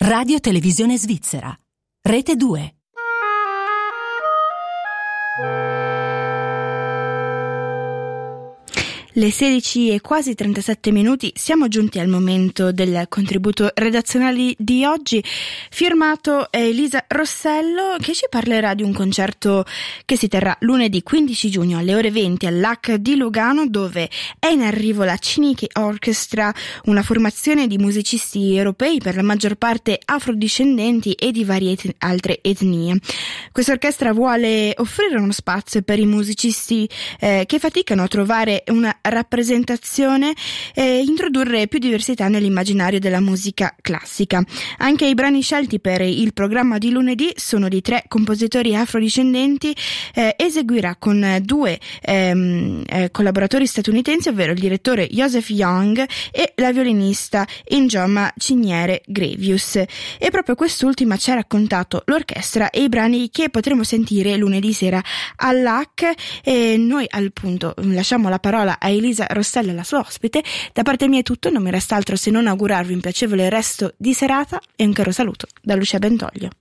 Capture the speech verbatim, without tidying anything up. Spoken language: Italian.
Radio Televisione Svizzera. Rete due. Le sedici e quasi trentasette minuti, siamo giunti al momento del contributo redazionale di oggi, firmato Elisa Rossello, che ci parlerà di un concerto che si terrà lunedì quindici giugno alle ore venti all'A C di Lugano, dove è in arrivo la Chiniki Orchestra, una formazione di musicisti europei, per la maggior parte afrodiscendenti e di varie et- altre etnie. Questa orchestra vuole offrire uno spazio per i musicisti eh, che faticano a trovare una rappresentazione e introdurre più diversità nell'immaginario della musica classica. Anche i brani scelti per il programma di lunedì sono di tre compositori afrodiscendenti. Eh, eseguirà con due ehm, eh, collaboratori statunitensi, ovvero il direttore Joseph Young e la violinista Njoma Chinyere Grevius. E proprio quest'ultima ci ha raccontato l'orchestra e i brani che potremo sentire lunedì sera all'A C. E noi al punto lasciamo la parola a Elisa Rossello, la sua ospite. Da parte mia è tutto, non mi resta altro se non augurarvi un piacevole resto di serata e un caro saluto da Lucia Bentoglio.